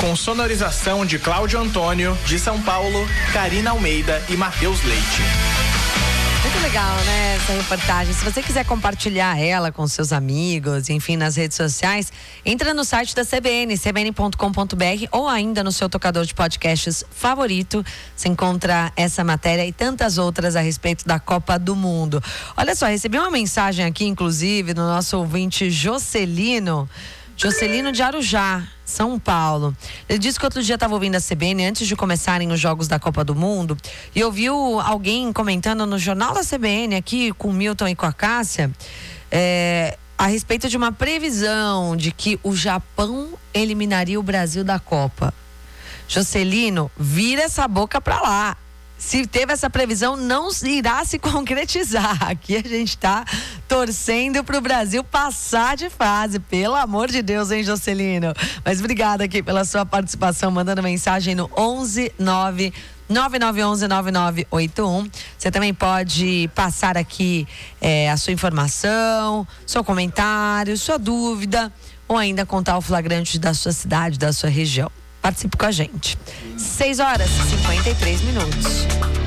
Com sonorização de Cláudio Antônio, de São Paulo, Karina Almeida e Matheus Leite. Muito legal, né, essa reportagem. Se você quiser compartilhar ela com seus amigos, enfim, nas redes sociais, entra no site da CBN, cbn.com.br, ou ainda no seu tocador de podcasts favorito. Você encontra essa matéria e tantas outras a respeito da Copa do Mundo. Olha só, recebi uma mensagem aqui, inclusive, do nosso ouvinte Jocelino de Arujá, São Paulo. Ele disse que outro dia estava ouvindo a CBN antes de começarem os jogos da Copa do Mundo e ouviu alguém comentando no jornal da CBN aqui com o Milton e com a Cássia a respeito de uma previsão de que o Japão eliminaria o Brasil da Copa. Jocelino, vira essa boca pra lá. Se teve essa previsão, não irá se concretizar. Aqui a gente tá torcendo pro Brasil passar de fase. Pelo amor de Deus, hein, Jocelino? Mas obrigada aqui pela sua participação, mandando mensagem no 11-99911-9981. Você também pode passar aqui a sua informação, seu comentário, sua dúvida, ou ainda contar o flagrante da sua cidade, da sua região. Participe com a gente. 6 horas e 53 minutos.